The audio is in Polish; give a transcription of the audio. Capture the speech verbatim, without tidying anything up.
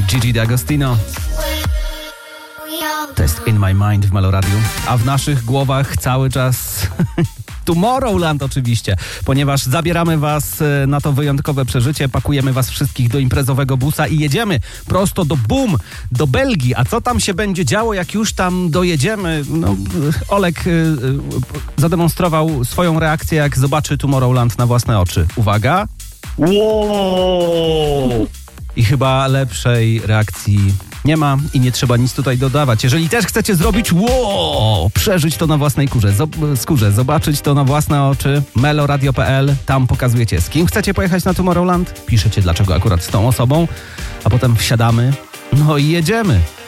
Gigi D'Agostino. To jest In My Mind w Meloradiu, a w naszych głowach cały czas Tomorrowland oczywiście, ponieważ zabieramy was na to wyjątkowe przeżycie, pakujemy was wszystkich do imprezowego busa i jedziemy prosto do Boom, do Belgii. A co tam się będzie działo, jak już tam dojedziemy? No, Olek y, y, zademonstrował swoją reakcję, jak zobaczy Tomorrowland na własne oczy. Uwaga! Wow! I chyba lepszej reakcji nie ma i nie trzeba nic tutaj dodawać. Jeżeli też chcecie zrobić wow, przeżyć to na własnej kurze, zob- skórze, zobaczyć to na własne oczy, meloradio kropka p l, tam pokazujecie, z kim chcecie pojechać na Tomorrowland, piszecie dlaczego akurat z tą osobą, a potem wsiadamy, no i jedziemy.